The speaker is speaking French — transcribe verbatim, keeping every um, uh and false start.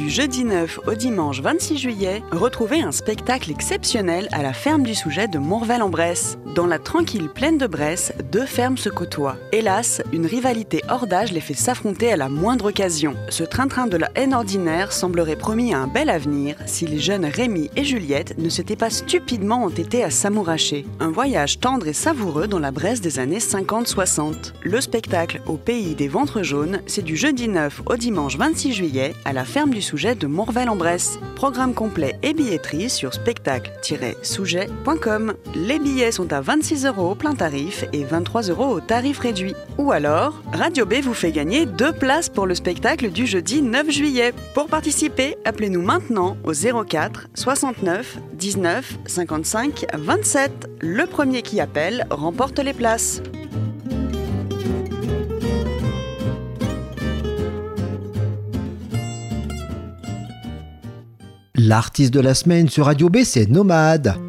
Du jeudi neuf au dimanche vingt-six juillet, retrouvez un spectacle exceptionnel à la ferme du Souget de Montrevel-en-Bresse. Dans la tranquille plaine de Bresse, deux fermes se côtoient. Hélas, une rivalité hors d'âge les fait s'affronter à la moindre occasion. Ce train-train de la haine ordinaire semblerait promis à un bel avenir si les jeunes Rémi et Juliette ne s'étaient pas stupidement entêtés à s'amouracher. Un voyage tendre et savoureux dans la Bresse des années cinquante soixante. Le spectacle au pays des ventres jaunes, c'est du jeudi neuf au dimanche vingt-six juillet à la ferme du Souget de Montrevel-en-Bresse. Programme complet et billetterie sur spectacle tiret souget point com. Les billets sont à vingt-six euros au plein tarif et vingt-trois euros au tarif réduit. Ou alors, Radio B vous fait gagner deux places pour le spectacle du jeudi neuf juillet. Pour participer, appelez-nous maintenant au zéro quatre soixante-neuf dix-neuf cinquante-cinq vingt-sept. Le premier qui appelle remporte les places. L'artiste de la semaine sur Radio B, c'est Nomade.